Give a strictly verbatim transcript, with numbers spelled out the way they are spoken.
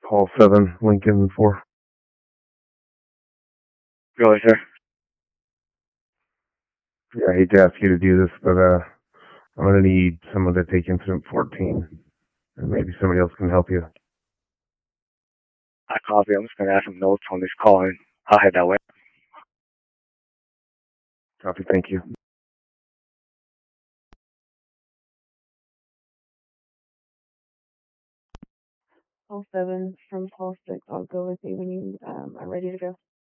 Paul seven, Lincoln four. Go ahead, sir. Yeah, I hate to ask you to do this, but uh, I'm gonna need someone to take incident fourteen, and maybe somebody else can help you. I copy. I'm just gonna add some notes on this call, and I'll head that way. Copy. Thank you. Paul seven from Paul six. I'll go with you when you um, are ready to go.